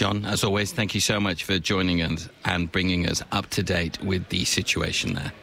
John, as always, thank you so much for joining us and bringing us up to date with the situation there.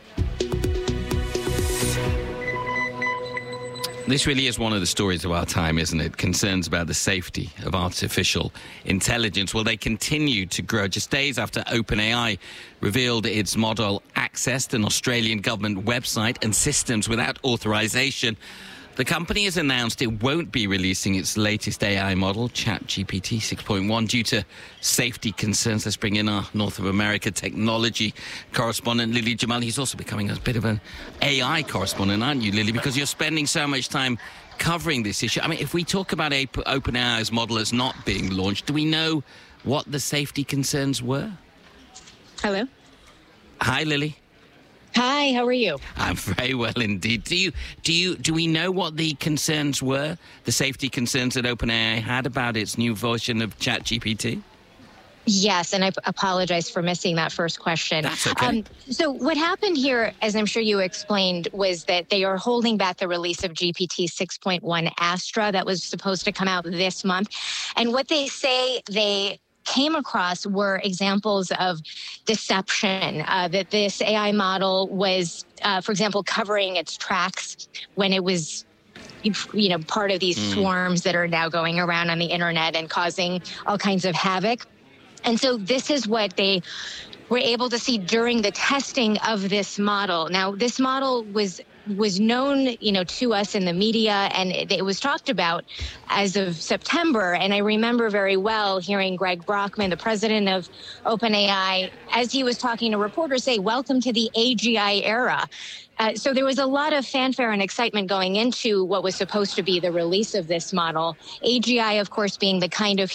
This really is one of the stories of our time, isn't it? Concerns about the safety of artificial intelligence. Well, they continue to grow. Just days after OpenAI revealed its model accessed an Australian government website and systems without authorization, the company has announced it won't be releasing its latest AI model, ChatGPT 6.1, due to safety concerns. Let's bring in our North of America technology correspondent, Lily Jamali. He's also becoming a bit of an AI correspondent, aren't you, Lily? Because you're spending so much time covering this issue. I mean, if we talk about OpenAI's model as not being launched, do we know what the safety concerns were? Hello. Hi, Lily. Hi, how are you? I'm very well indeed. Do we know what the concerns were, the safety concerns that OpenAI had about its new version of ChatGPT? Yes, and I apologize for missing that first question. That's okay. So what happened here, as I'm sure you explained, was that they are holding back the release of GPT 6.1 Astra that was supposed to come out this month. And what they say they came across were examples of deception, that this AI model was, for example, covering its tracks when it was part of these swarms that are now going around on the internet and causing all kinds of havoc. And so this is what they were able to see during the testing of this model. Now, this model was known, to us in the media, and it was talked about as of September. And I remember very well hearing Greg Brockman, the president of OpenAI, as he was talking to reporters, say, "Welcome to the AGI era." So there was a lot of fanfare and excitement going into what was supposed to be the release of this model. AGI, of course, being the kind of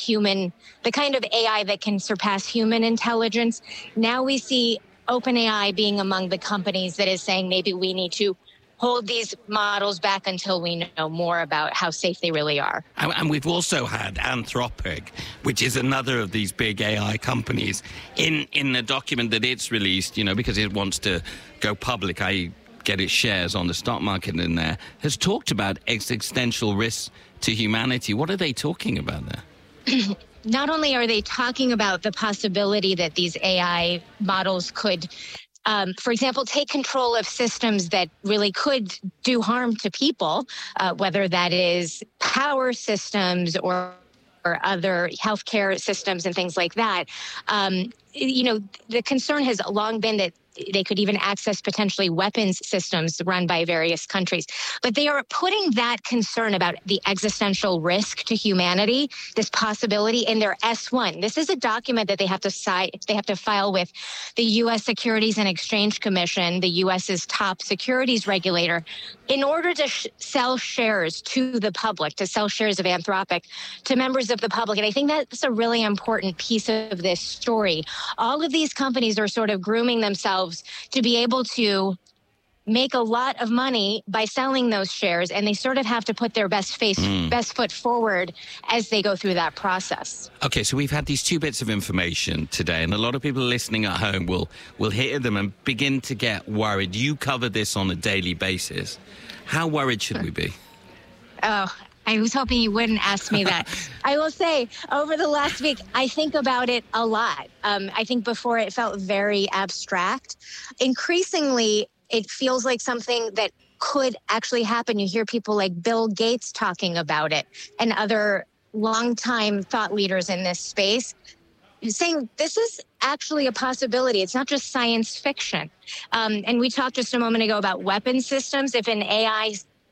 AI that can surpass human intelligence. Now we see OpenAI being among the companies that is saying maybe we need to hold these models back until we know more about how safe they really are. And we've also had Anthropic, which is another of these big AI companies, in the document that it's released, because it wants to go public, i.e. get its shares on the stock market in there, has talked about existential risks to humanity. What are they talking about there? Not only are they talking about the possibility that these AI models could, for example, take control of systems that really could do harm to people, whether that is power systems or other healthcare systems and things like that. The concern has long been that they could even access potentially weapons systems run by various countries. But they are putting that concern about the existential risk to humanity, this possibility, in their S1. This is a document that they have to file with the U.S. Securities and Exchange Commission, the U.S.'s top securities regulator, in order to sell shares to the public, to sell shares of Anthropic to members of the public. And I think that's a really important piece of this story. All of these companies are sort of grooming themselves to be able to make a lot of money by selling those shares, and they sort of have to put their best foot forward as they go through that process. Okay, so we've had these two bits of information today, and a lot of people listening at home will hear them and begin to get worried. You cover this on a daily basis. How worried should we be? Oh, I was hoping you wouldn't ask me that. I will say, over the last week, I think about it a lot. I think before it felt very abstract. Increasingly, it feels like something that could actually happen. You hear people like Bill Gates talking about it and other longtime thought leaders in this space saying this is actually a possibility. It's not just science fiction. And we talked just a moment ago about weapon systems. If an AI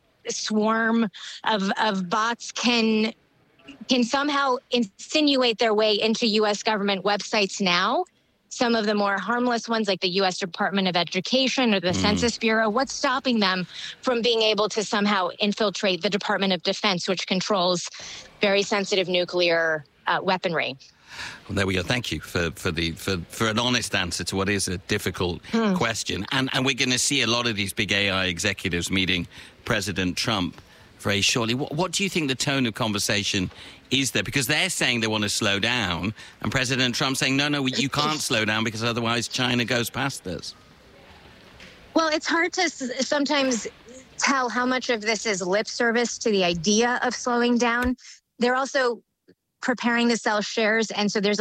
swarm of bots can somehow insinuate their way into U.S. government websites now, some of the more harmless ones like the U.S. Department of Education or the Census Bureau, what's stopping them from being able to somehow infiltrate the Department of Defense, which controls very sensitive nuclear weaponry? Well, there we go. Thank you for an honest answer to what is a difficult question. And we're going to see a lot of these big AI executives meeting President Trump very shortly. What do you think the tone of conversation is there? Because they're saying they want to slow down, and President Trump saying, no, you can't slow down because otherwise China goes past us. Well, it's hard to sometimes tell how much of this is lip service to the idea of slowing down. They're also preparing to sell shares, and so there's